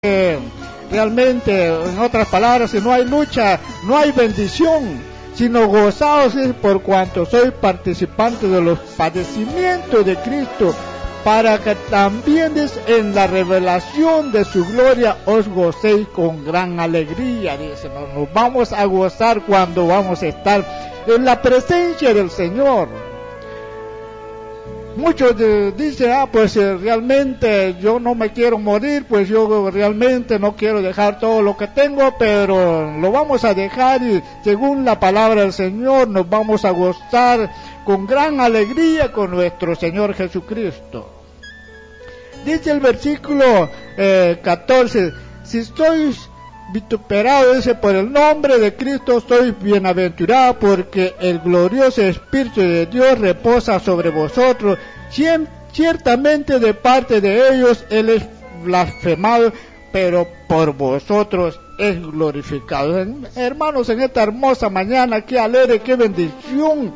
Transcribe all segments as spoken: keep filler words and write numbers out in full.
Eh, realmente, en otras palabras, si no hay lucha, no hay bendición, sino gozaos por cuanto sois participantes de los padecimientos de Cristo, para que también en la revelación de su gloria os gocéis con gran alegría. Dice, nos, nos vamos a gozar cuando vamos a estar en la presencia del Señor. Muchos de, dicen, ah, pues eh, realmente yo no me quiero morir, pues yo realmente no quiero dejar todo lo que tengo, pero lo vamos a dejar y según la palabra del Señor nos vamos a gozar con gran alegría con nuestro Señor Jesucristo. Dice el versículo eh, catorce, si sois vituperados, dice, por el nombre de Cristo sois bienaventurados, porque el glorioso Espíritu de Dios reposa sobre vosotros. Ciertamente de parte de ellos Él es blasfemado, pero por vosotros es glorificado. Hermanos, en esta hermosa mañana, qué alegre, qué bendición.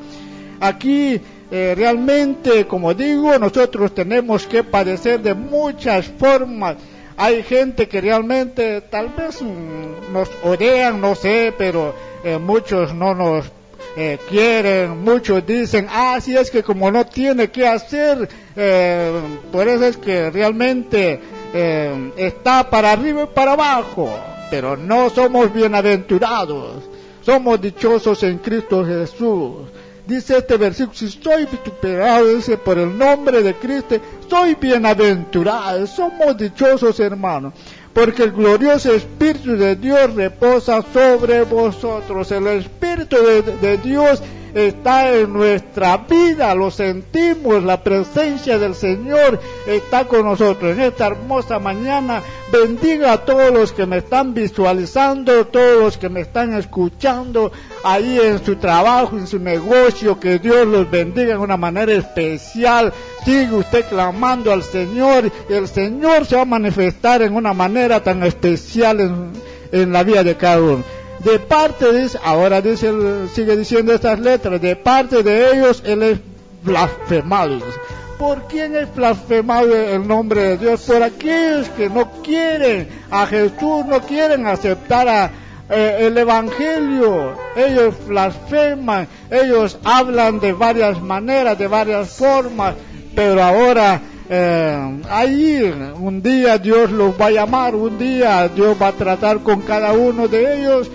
Aquí eh, realmente, como digo, nosotros tenemos que padecer de muchas formas. Hay gente que realmente tal vez mmm, nos odian, no sé, pero eh, muchos no nos eh, quieren, muchos dicen, ah, sí, es que como no tiene que hacer, eh, por eso es que realmente eh, está para arriba y para abajo, pero no somos bienaventurados, somos dichosos en Cristo Jesús. Dice este versículo, si estoy vituperado, dice, por el nombre de Cristo, soy bienaventurado, somos dichosos, hermanos, porque el glorioso Espíritu de Dios reposa sobre vosotros. El Espíritu de, de Dios está en nuestra vida, lo sentimos, la presencia del Señor está con nosotros. En esta hermosa mañana, bendiga a todos los que me están visualizando, todos los que me están escuchando, ahí en su trabajo, en su negocio, que Dios los bendiga de una manera especial. Sigue usted clamando al Señor, y el Señor se va a manifestar en una manera tan especial en, en la vida de cada uno. De parte de, ahora dice, sigue diciendo estas letras, de parte de ellos Él es blasfemado. ¿Por quién es blasfemado el nombre de Dios? Por aquellos que no quieren a Jesús, no quieren aceptar a, eh, el Evangelio. Ellos blasfeman, ellos hablan de varias maneras, de varias formas, pero ahora eh, ahí un día Dios los va a llamar, un día Dios va a tratar con cada uno de ellos,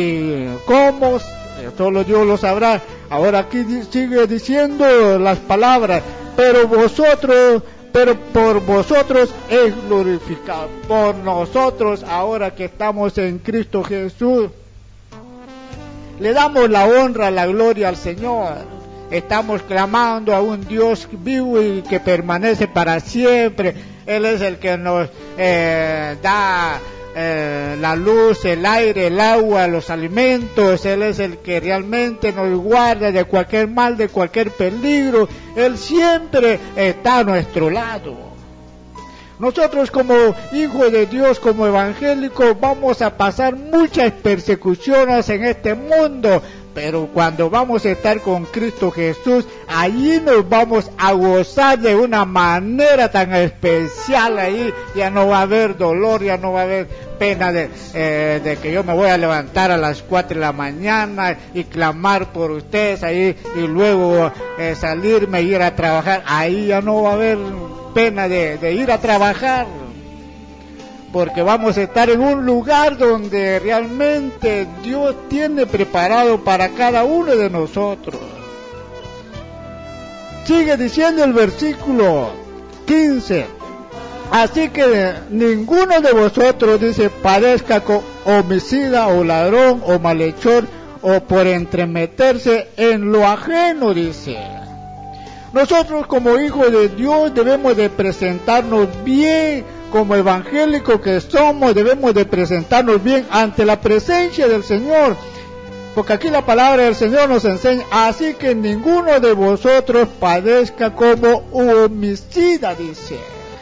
y cómo, solo Dios lo sabrá. Ahora aquí sigue diciendo las palabras, pero vosotros, pero por vosotros es glorificado, por nosotros ahora que estamos en Cristo Jesús, le damos la honra, la gloria al Señor. Estamos clamando a un Dios vivo y que permanece para siempre. Él es el que nos eh, da eh, la luz, el aire, el agua, los alimentos. Él es el que realmente nos guarda de cualquier mal, de cualquier peligro. Él siempre está a nuestro lado. Nosotros como hijos de Dios, como evangélicos, vamos a pasar muchas persecuciones en este mundo, pero cuando vamos a estar con Cristo Jesús, allí nos vamos a gozar de una manera tan especial. Ahí ya no va a haber dolor, ya no va a haber pena de, eh, de que yo me voy a levantar a las cuatro de la mañana y clamar por ustedes ahí y luego eh, salirme e ir a trabajar. Ahí ya no va a haber pena de, de ir a trabajar, porque vamos a estar en un lugar donde realmente Dios tiene preparado para cada uno de nosotros. Sigue diciendo el versículo quince, así que ninguno de vosotros, dice, padezca con homicida o ladrón o malhechor o por entremeterse en lo ajeno, dice. Nosotros como hijos de Dios debemos de presentarnos bien, como evangélicos que somos, debemos de presentarnos bien ante la presencia del Señor, porque aquí la palabra del Señor nos enseña, así que ninguno de vosotros padezca como homicida, dice.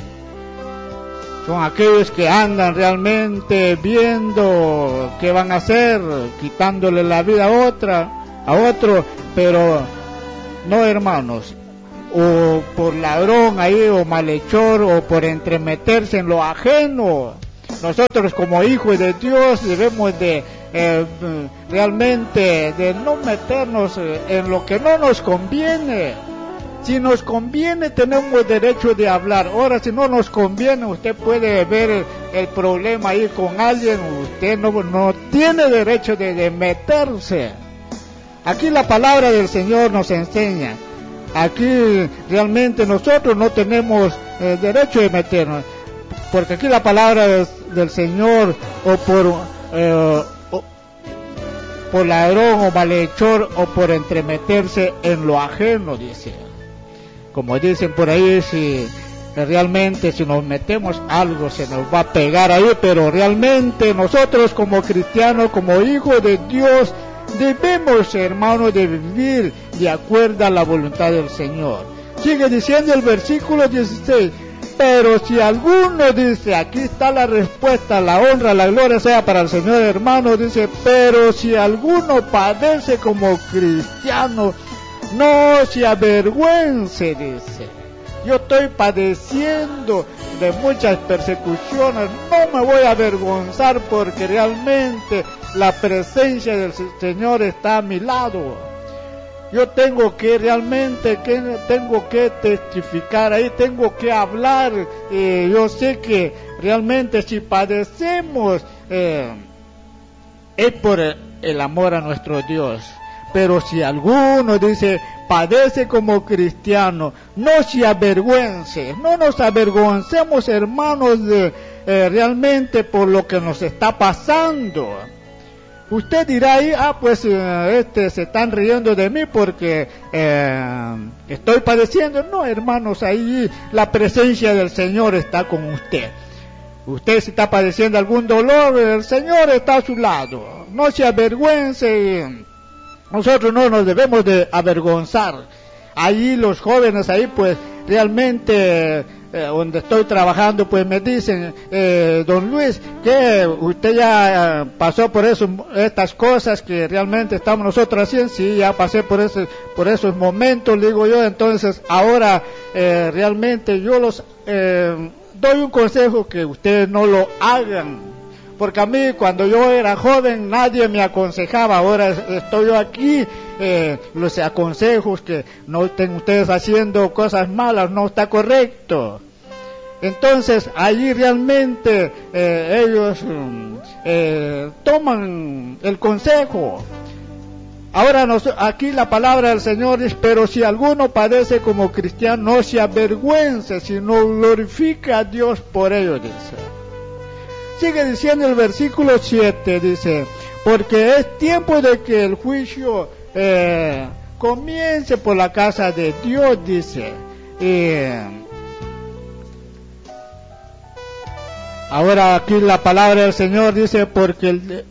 Son aquellos que andan realmente viendo qué van a hacer, quitándole la vida a otra, a otro, pero no, hermanos, o por ladrón ahí, o malhechor, o por entremeterse en lo ajeno. nosotros como hijos de Dios debemos de eh, realmente de no meternos en lo que no nos conviene. Si nos conviene, tenemos derecho de hablar. Ahora, si no nos conviene, usted puede ver el, el problema ahí con alguien, usted no, no tiene derecho de, de meterse. Aquí la palabra del Señor nos enseña. Aquí realmente nosotros no tenemos eh, derecho de meternos. Porque aquí la palabra del, del Señor, o por, eh, o, por ladrón o malhechor, o por entremeterse en lo ajeno, dice. Como dicen por ahí, si realmente si nos metemos algo se nos va a pegar ahí, pero realmente nosotros como cristianos, como hijos de Dios, debemos, hermanos, de vivir de acuerdo a la voluntad del Señor. Sigue diciendo el versículo dieciséis, pero si alguno dice, aquí está la respuesta, la honra, la gloria sea para el Señor, hermano, dice, pero si alguno padece como cristiano, no se avergüence, dice. Yo estoy padeciendo de muchas persecuciones, no me voy a avergonzar porque realmente la presencia del Señor está a mi lado. Yo tengo que realmente, que, tengo que testificar ahí, tengo que hablar. Eh, yo sé que realmente si padecemos, eh, es por el, el amor a nuestro Dios. Pero si alguno dice, padece como cristiano, no se avergüence, no nos avergoncemos, hermanos, de, eh, realmente por lo que nos está pasando. Usted dirá ahí, ah, pues eh, este se están riendo de mí porque eh, estoy padeciendo. No, hermanos, ahí la presencia del Señor está con usted. Usted si está padeciendo algún dolor, el Señor está a su lado. No se avergüence. Nosotros no nos debemos de avergonzar. Allí los jóvenes ahí pues realmente eh, donde estoy trabajando pues me dicen, eh, don Luis, que usted ya eh, pasó por eso, estas cosas que realmente estamos nosotros haciendo. Sí, ya pasé por ese, por esos momentos, le digo yo. Entonces ahora eh, realmente yo los eh, doy un consejo, que ustedes no lo hagan. Porque a mí cuando yo era joven nadie me aconsejaba. Ahora estoy yo aquí, eh, los aconsejos que no estén ustedes haciendo cosas malas, no está correcto. Entonces allí realmente eh, ellos eh, toman el consejo. Ahora nos, aquí la palabra del Señor dice, pero si alguno padece como cristiano, no se avergüence, sino glorifica a Dios por ello, dice. Sigue diciendo el versículo siete, dice, porque es tiempo de que el juicio eh, comience por la casa de Dios, dice. Eh, ahora aquí la palabra del Señor dice, porque el,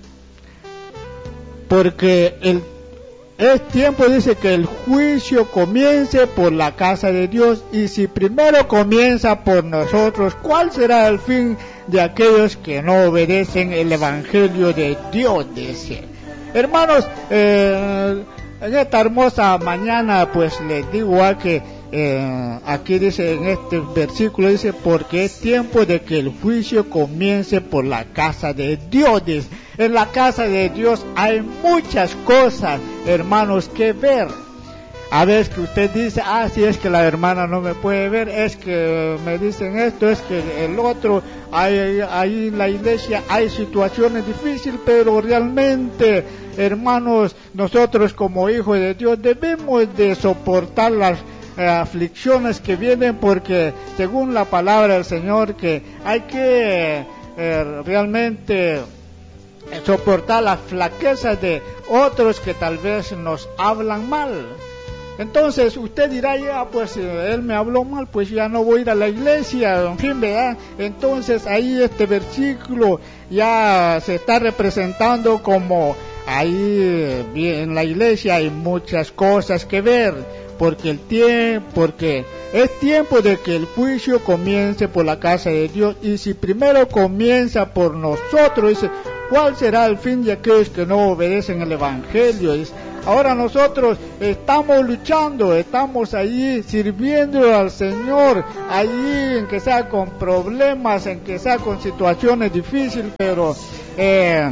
porque el es tiempo, dice, que el juicio comience por la casa de Dios. Y si primero comienza por nosotros, ¿cuál será el fin de aquellos que no obedecen el evangelio de Dios? Dice. Hermanos, eh, en esta hermosa mañana pues les digo a que eh, aquí dice en este versículo, dice, porque es tiempo de que el juicio comience por la casa de Dios. Dice. En la casa de Dios hay muchas cosas, hermanos, que ver. A veces que usted dice, ah, si es que la hermana no me puede ver, es que me dicen esto, es que el otro, ahí, ahí en la iglesia hay situaciones difíciles, pero realmente, hermanos, nosotros como hijos de Dios debemos de soportar las eh, aflicciones que vienen, porque según la palabra del Señor, que hay que eh, realmente soportar las flaquezas de otros que tal vez nos hablan mal. Entonces usted dirá, ya pues él me habló mal, pues ya no voy a ir a la iglesia, en fin, ¿verdad? Entonces ahí este versículo ya se está representando como ahí en la iglesia hay muchas cosas que ver, porque el tiempo, porque es tiempo de que el juicio comience por la casa de Dios. Y si primero comienza por nosotros, dice, ¿cuál será el fin de aquellos que no obedecen el evangelio? Dice, Ahora nosotros estamos luchando, estamos allí sirviendo al Señor, allí en que sea con problemas, en que sea con situaciones difíciles, pero eh,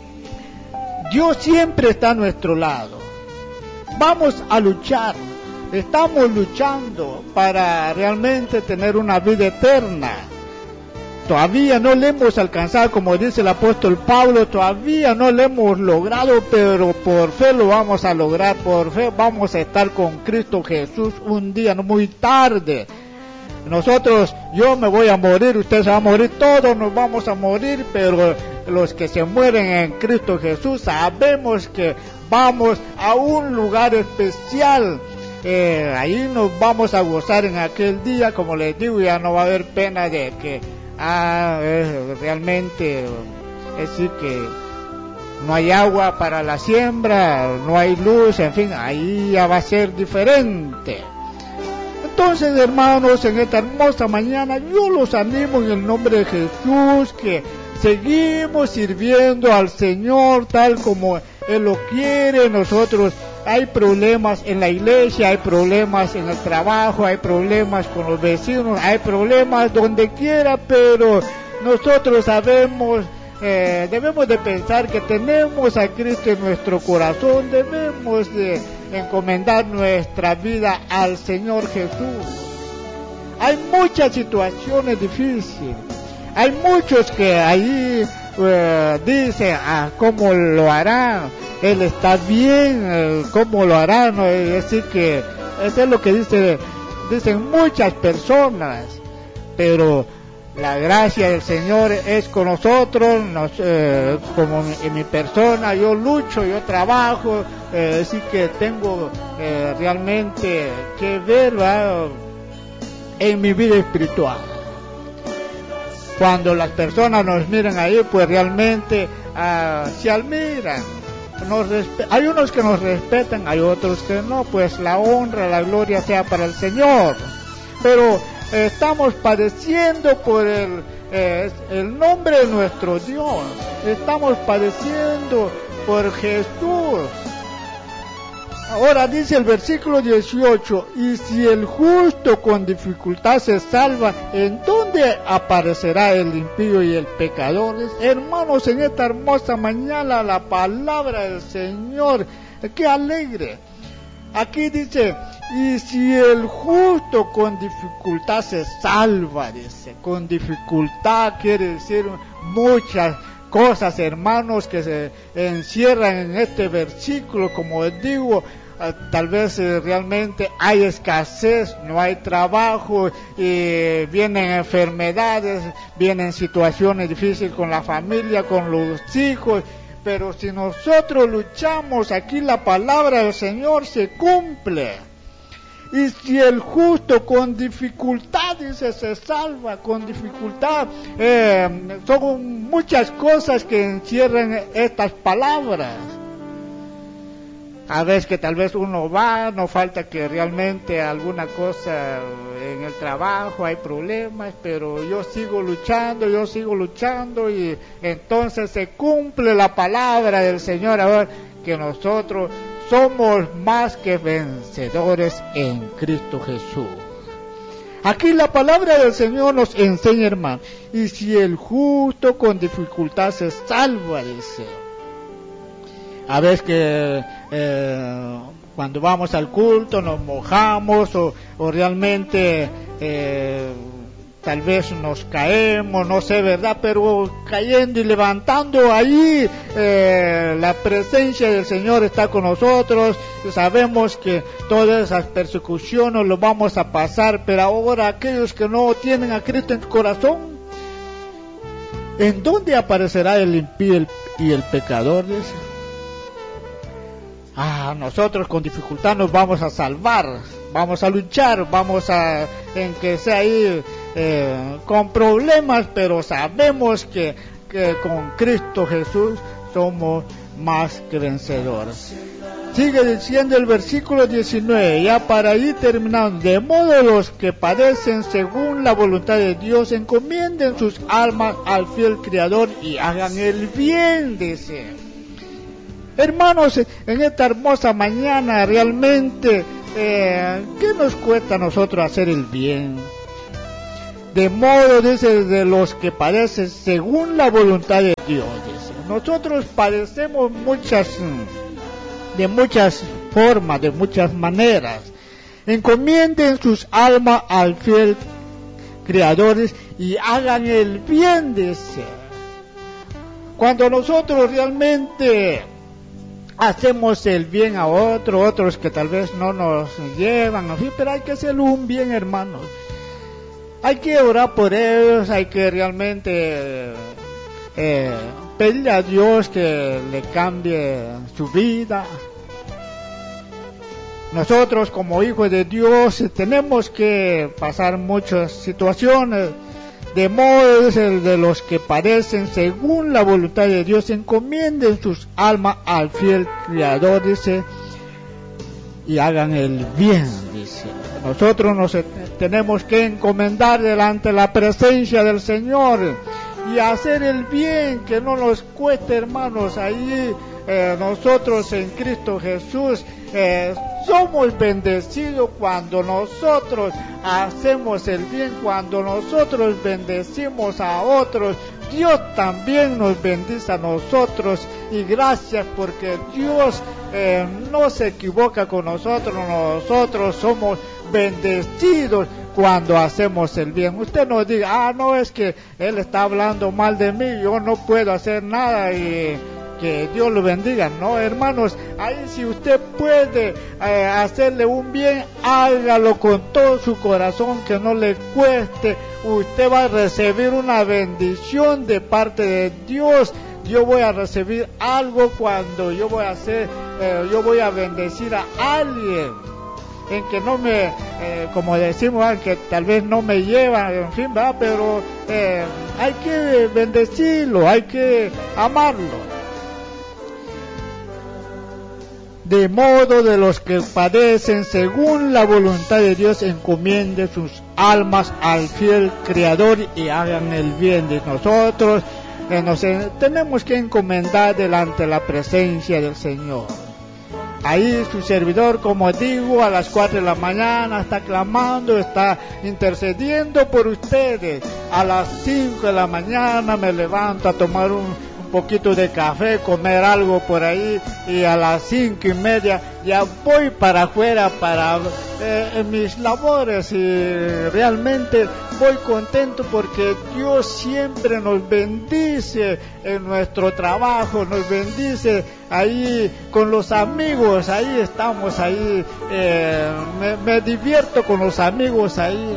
Dios siempre está a nuestro lado. Vamos a luchar, estamos luchando para realmente tener una vida eterna. Todavía no le hemos alcanzado, como dice el apóstol Pablo, todavía no le hemos logrado, pero por fe lo vamos a lograr, por fe vamos a estar con Cristo Jesús un día, no muy tarde. Nosotros, yo me voy a morir, usted se va a morir, todos nos vamos a morir, pero los que se mueren en Cristo Jesús sabemos que vamos a un lugar especial. Eh, ahí nos vamos a gozar en aquel día, como les digo, ya no va a haber pena de que Ah, eh, realmente, es decir que no hay agua para la siembra, no hay luz, en fin, ahí ya va a ser diferente. Entonces, hermanos, en esta hermosa mañana, yo los animo en el nombre de Jesús, que seguimos sirviendo al Señor tal como Él lo quiere. Nosotros, hay problemas en la iglesia, hay problemas en el trabajo, hay problemas con los vecinos, hay problemas donde quiera, pero nosotros sabemos, eh, debemos de pensar que tenemos a Cristo en nuestro corazón, debemos de encomendar nuestra vida al Señor Jesús. Hay muchas situaciones difíciles, hay muchos que ahí eh, dicen, ah, ¿cómo lo harán? Él está bien, ¿cómo lo hará? ¿No? Es decir que eso es lo que dice, dicen muchas personas, pero la gracia del Señor es con nosotros, nos, eh, como en mi persona, yo lucho, yo trabajo, eh, así que tengo eh, realmente que ver, ¿verdad?, en mi vida espiritual. Cuando las personas nos miran ahí, pues realmente uh, se admiran. Nos hay unos que nos respetan, hay otros que no, pues la honra, la gloria sea para el Señor. Pero eh, estamos padeciendo por el, eh, el nombre de nuestro Dios, estamos padeciendo por Jesús. Ahora dice el versículo dieciocho, y si el justo con dificultad se salva, ¿en dónde aparecerá el impío y el pecador? Hermanos, en esta hermosa mañana la palabra del Señor, qué alegre. Aquí dice, y si el justo con dificultad se salva, dice, con dificultad quiere decir muchas cosas, hermanos, que se encierran en este versículo. Como les digo, eh, tal vez eh, realmente hay escasez, no hay trabajo, y vienen enfermedades, vienen situaciones difíciles con la familia, con los hijos, pero si nosotros luchamos, aquí la palabra del Señor se cumple. Y si el justo con dificultad, dice, se salva, con dificultad, eh, son muchas cosas que encierran estas palabras. A veces que tal vez uno va, no falta que realmente alguna cosa en el trabajo, hay problemas, pero yo sigo luchando, yo sigo luchando, y entonces se cumple la palabra del Señor, a ver, que nosotros somos más que vencedores en Cristo Jesús. Aquí la palabra del Señor nos enseña, hermano, y si el justo con dificultad se salva, dice. A veces que eh, cuando vamos al culto nos mojamos, o, o realmente eh, tal vez nos caemos, no sé, ¿verdad? Pero cayendo y levantando ahí, eh, la presencia del Señor está con nosotros. Sabemos que todas esas persecuciones lo vamos a pasar, pero ahora aquellos que no tienen a Cristo en su corazón, ¿en dónde aparecerá el impío y el pecador? Dice. Ah, nosotros con dificultad nos vamos a salvar, vamos a luchar, vamos a, en que sea ahí, eh, con problemas, pero sabemos que, que con Cristo Jesús somos más que vencedores. Sigue diciendo el versículo diecinueve, ya para ir terminando, de modo los que padecen según la voluntad de Dios, encomienden sus almas al fiel Criador y hagan el bien, dice. Hermanos, en esta hermosa mañana realmente, eh, ¿qué nos cuesta a nosotros hacer el bien? De modo, dice, de los que padecen según la voluntad de Dios, dice. Nosotros padecemos muchas, de muchas formas, de muchas maneras. Encomienden sus almas al fiel Creador y hagan el bien, dice. Cuando nosotros realmente hacemos el bien a otros, otros que tal vez no nos llevan, así, pero hay que hacerle un bien, hermanos. Hay que orar por ellos, hay que realmente eh, pedirle a Dios que le cambie su vida. Nosotros como hijos de Dios tenemos que pasar muchas situaciones, de modo es el de los que padecen según la voluntad de Dios, encomienden sus almas al fiel Creador, dice, y hagan el bien, dice. Nosotros nos tenemos que encomendar delante de la presencia del Señor y hacer el bien, que no nos cueste, hermanos. Ahí eh, nosotros en Cristo Jesús eh, somos bendecidos cuando nosotros hacemos el bien, cuando nosotros bendecimos a otros. Dios también nos bendice a nosotros, y gracias porque Dios eh, no se equivoca con nosotros. Nosotros somos bendecidos cuando hacemos el bien. Usted no diga, ah, no, es que él está hablando mal de mí, yo no puedo hacer nada y que Dios lo bendiga. No, hermanos, ahí si usted puede eh, hacerle un bien, hágalo con todo su corazón, que no le cueste. Usted va a recibir una bendición de parte de Dios. Yo voy a recibir algo cuando yo voy a hacer, eh, yo voy a bendecir a alguien en que no me, eh, como decimos, que tal vez no me lleva, en fin, ¿verdad? Pero eh, hay que bendecirlo, hay que amarlo. De modo de los que padecen según la voluntad de Dios, encomiende sus almas al fiel Creador y hagan el bien. De nosotros eh, nos eh, tenemos que encomendar delante de la presencia del Señor. Ahí su servidor, como digo, a las cuatro de la mañana está clamando, está intercediendo por ustedes. A las cinco de la mañana me levanto a tomar un, un poquito de café, comer algo por ahí, y a las cinco y media ya voy para afuera para eh, mis labores, y realmente voy contento porque Dios siempre nos bendice en nuestro trabajo, nos bendice ahí con los amigos. Ahí estamos, ahí eh, me, me divierto con los amigos ahí.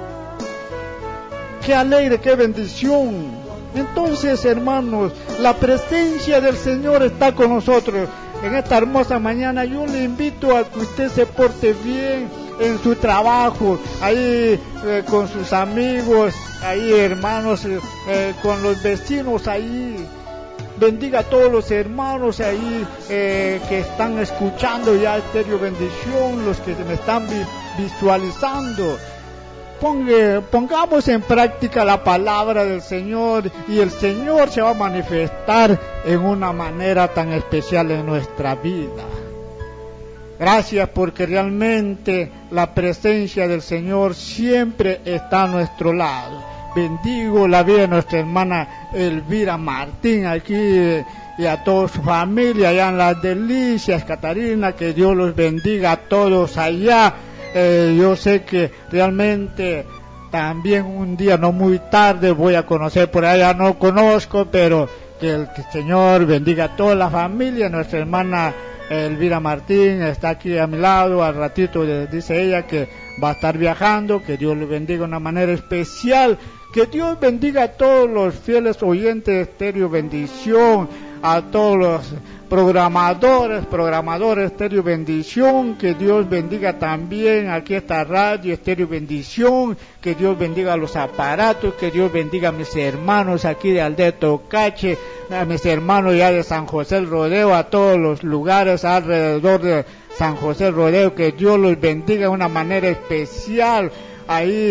Qué alegre, qué bendición. Entonces, hermanos, la presencia del Señor está con nosotros. En esta hermosa mañana yo le invito a que usted se porte bien en su trabajo, ahí eh, con sus amigos, ahí hermanos, eh, con los vecinos, ahí. Bendiga a todos los hermanos ahí eh, que están escuchando ya Estéreo Bendición, los que me están vi visualizando. Ponga, pongamos en práctica la palabra del Señor, y el Señor se va a manifestar en una manera tan especial en nuestra vida. Gracias, porque realmente la presencia del Señor siempre está a nuestro lado. Bendigo la vida de nuestra hermana Elvira Martín aquí, y a toda su familia allá en Las Delicias, Catarina, que Dios los bendiga a todos allá. Eh, yo sé que realmente también un día no muy tarde voy a conocer por allá, no conozco, pero que el, que el Señor bendiga a toda la familia. Nuestra hermana Elvira Martín está aquí a mi lado, al ratito de, dice ella que va a estar viajando, que Dios le bendiga de una manera especial, que Dios bendiga a todos los fieles oyentes de Estéreo Bendición, a todos los programadores, programadores Estéreo Bendición, que Dios bendiga también aquí esta radio Estéreo Bendición, que Dios bendiga a los aparatos, que Dios bendiga a mis hermanos aquí de Aldea Tocache, a mis hermanos ya de San José del Rodeo, a todos los lugares alrededor de San José del Rodeo, que Dios los bendiga de una manera especial. Ahí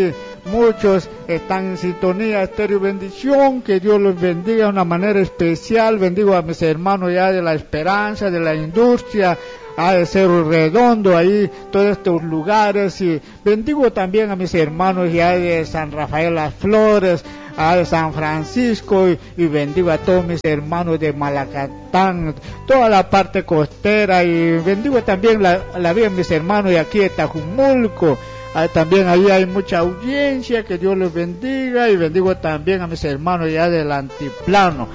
muchos están en sintonía, Estéreo Bendición, que Dios los bendiga de una manera especial. Bendigo a mis hermanos ya de la Esperanza, de la Industria, a de Cerro Redondo, ahí todos estos lugares, y bendigo también a mis hermanos ya de San Rafael Las Flores, a de San Francisco, y, y bendigo a todos mis hermanos de Malacatán, toda la parte costera, y bendigo también la, la vida de mis hermanos de aquí de Tajumulco. Ah, también ahí hay mucha audiencia, que Dios los bendiga, y bendigo también a mis hermanos ya del Antiplano.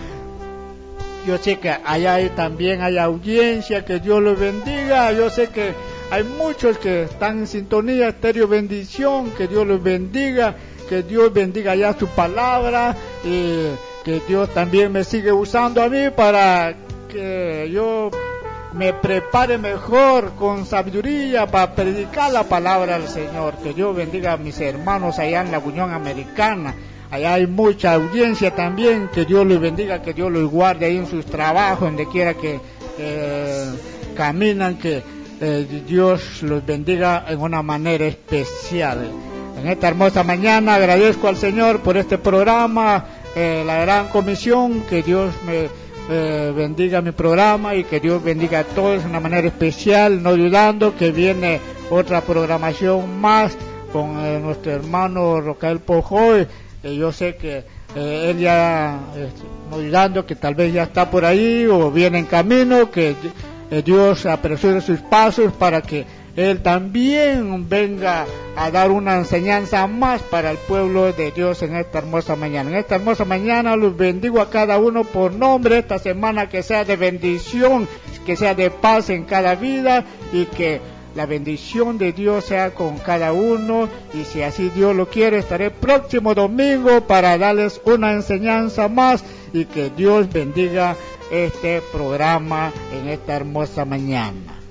Yo sé que allá hay, también hay audiencia, que Dios los bendiga. Yo sé que hay muchos que están en sintonía, Estéreo Bendición, que Dios los bendiga, que Dios bendiga ya su palabra, y que Dios también me sigue usando a mí para que yo me prepare mejor con sabiduría para predicar la palabra del Señor. Que Dios bendiga a mis hermanos allá en la Unión Americana. Allá hay mucha audiencia también, que Dios los bendiga, que Dios los guarde ahí en sus trabajos, donde quiera que eh, caminan, que eh, Dios los bendiga en una manera especial. En esta hermosa mañana agradezco al Señor por este programa, eh, la Gran Comisión, que Dios me eh, bendiga mi programa, y que Dios bendiga a todos de una manera especial, no olvidando que viene otra programación más con eh, nuestro hermano Rocael Pojoy. Eh, yo sé que eh, él ya, eh, no olvidando que tal vez ya está por ahí o viene en camino, que eh, Dios apresure sus pasos para que él también venga a dar una enseñanza más para el pueblo de Dios en esta hermosa mañana. En esta hermosa mañana los bendigo a cada uno por nombre, esta semana que sea de bendición, que sea de paz en cada vida, y que la bendición de Dios sea con cada uno, y si así Dios lo quiere, estaré próximo domingo para darles una enseñanza más, y que Dios bendiga este programa en esta hermosa mañana.